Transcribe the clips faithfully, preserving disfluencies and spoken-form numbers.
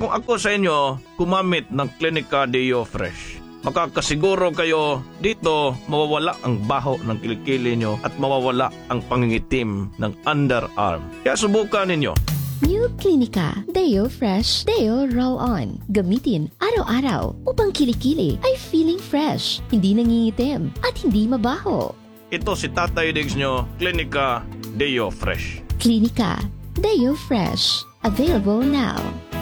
kung ako sa inyo kumamit ng Clinica Deo Fresh, makakasiguro kayo dito mawawala ang baho ng kilikili nyo at mawawala ang pangingitim ng underarm. Kaya subukan ninyo. New Clinica Deo Fresh Deo Roll-On. Gamitin araw-araw upang kilikili ay feeling fresh, hindi nangingitim at hindi mabaho. Ito si Tatay Diggs nyo, Clinica Deo Fresh. Clinica Deo Fresh. Available now.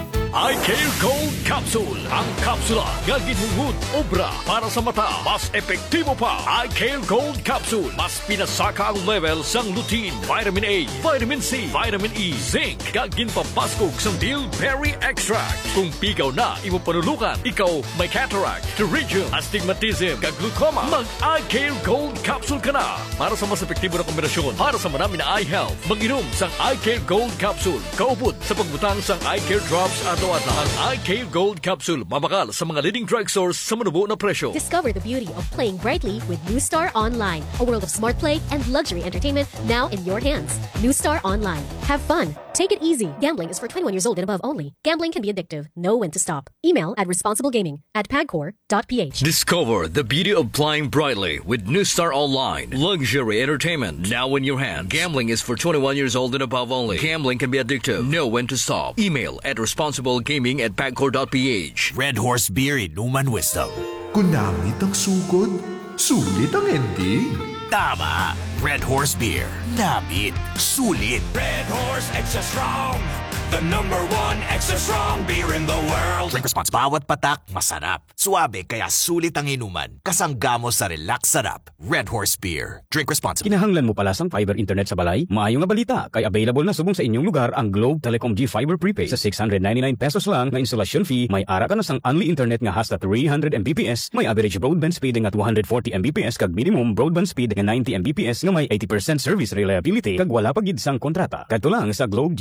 iCare Gold Capsule. Ang kapsula nga ginhungod obra para sa mata. Mas epektibo pa. iCare Gold Capsule. Mas pinasaka ang level sang lutein, vitamin A, vitamin C, vitamin E, zinc. Gagin pabaskog sang bilberry extract. Kung pigaw na imo panulukan, ikaw may cataract, pterygium, astigmatism, kag glaucoma, mag iCare Gold Capsule ka na. Para sa mas epektibo na kombinasyon, para sa marami na eye health, mag-inom sang iCare Gold Capsule. Kaupod sa pagbutang sang iCare Drops at ang iCare Gold Capsule, mabakal sa mga leading drugstores sa manubo na presyo. Discover the beauty of playing brightly with New Star Online, a world of smart play and luxury entertainment now in your hands. New Star Online. Have fun. Take it easy. Gambling is for twenty-one years old and above only. Gambling can be addictive. Know when to stop. Email at responsiblegaming at pagcor dot p h. Discover the beauty of playing brightly with New Star Online. Luxury entertainment now in your hands. Gambling is for twenty-one years old and above only. Gambling can be addictive. Know when to stop. Email at responsiblegaming at pagcor dot p h. Red Horse Beer Inuman Wisdom. Kunamit ang sugod, sulit ang ending. Tama! Red Horse Beer. Namit. Sulit. Red Horse Extra Strong. The number one extra strong beer in the world. Drink responsible. Bawat patak, masarap. Suabe, kaya sulit ang inuman. Kasanggamo sa relax sarap. Red Horse Beer. Drink responsibly. Kinahanglan mo pala sang fiber internet sa balay? Maayo nga balita, kay available na subong sa inyong lugar ang Globe Telecom G Fiber Prepaid. Sa six hundred ninety-nine pesos lang na installation fee, may ara ka na sang unli internet nga hasta three hundred megabits, may average broadband speed nga two hundred forty megabits, kag minimum broadband speed nga ninety megabits nga may eighty percent service reliability, kag wala pa gid sang kontrata. Kadto lang sa Globe